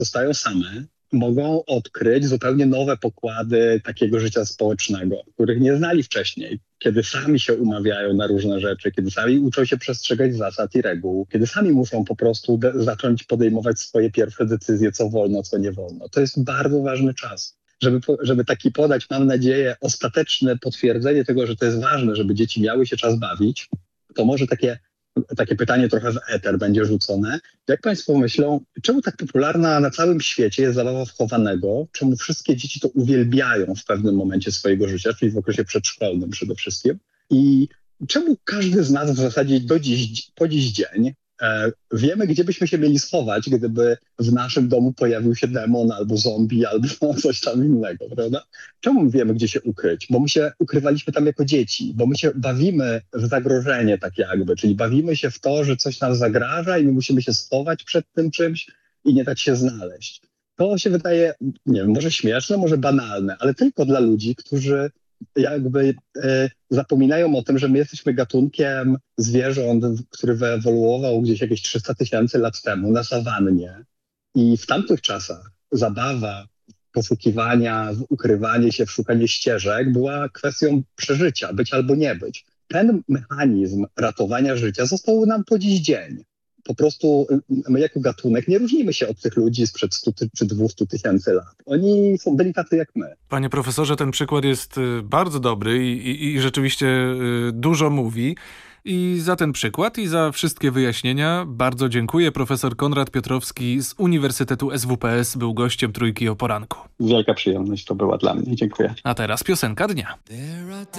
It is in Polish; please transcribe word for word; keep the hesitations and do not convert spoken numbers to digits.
zostają same, mogą odkryć zupełnie nowe pokłady takiego życia społecznego, których nie znali wcześniej. Kiedy sami się umawiają na różne rzeczy, kiedy sami uczą się przestrzegać zasad i reguł, kiedy sami muszą po prostu de- zacząć podejmować swoje pierwsze decyzje, co wolno, co nie wolno. To jest bardzo ważny czas. Żeby, po- żeby taki podać, mam nadzieję, ostateczne potwierdzenie tego, że to jest ważne, żeby dzieci miały się czas bawić, to może takie takie pytanie trochę w eter będzie rzucone. Jak Państwo myślą, czemu tak popularna na całym świecie jest zabawa wchowanego? Czemu wszystkie dzieci to uwielbiają w pewnym momencie swojego życia, czyli w okresie przedszkolnym przede wszystkim? I czemu każdy z nas w zasadzie do dziś, po dziś dzień e, wiemy, gdzie byśmy się mieli schować, gdyby w naszym domu pojawił się demon albo zombie, albo coś tam innego, prawda? Czemu wiemy, gdzie się ukryć? Bo my się ukrywaliśmy tam jako dzieci, bo my się bawimy w zagrożenie tak jakby, czyli bawimy się w to, że coś nam zagraża i my musimy się schować przed tym czymś i nie dać się znaleźć. To się wydaje, nie wiem, może śmieszne, może banalne, ale tylko dla ludzi, którzy jakby e, zapominają o tym, że my jesteśmy gatunkiem zwierząt, który wyewoluował gdzieś jakieś trzysta tysięcy lat temu na sawannie. I w tamtych czasach zabawa, poszukiwania, ukrywanie się, szukanie ścieżek była kwestią przeżycia, być albo nie być. Ten mechanizm ratowania życia został nam po dziś dzień. Po prostu my jako gatunek nie różnimy się od tych ludzi sprzed stu ty- czy dwustu tysięcy lat. Oni są byli tacy jak my. Panie profesorze, ten przykład jest y, bardzo dobry i, i, i rzeczywiście y, dużo mówi. I za ten przykład i za wszystkie wyjaśnienia bardzo dziękuję. Profesor Konrad Piotrowski z Uniwersytetu S W P S był gościem Trójki o poranku. Wielka przyjemność to była dla mnie. Dziękuję. A teraz piosenka dnia.